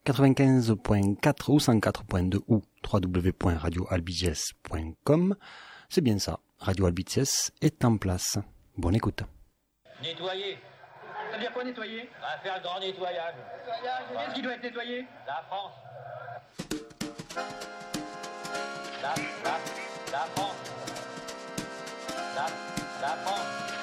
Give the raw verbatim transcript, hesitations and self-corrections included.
quatre-vingt-quinze point quatre ou cent quatre point deux ou w w w point radio albiges point com. C'est bien ça, Radio Albiges est en place. Bonne écoute. Nettoyer. Ça veut dire quoi nettoyer? On va faire le grand nettoyage. Nettoyage. Qu'est-ce ouais. qui doit être nettoyé? La France. La, la, la France. La, la France.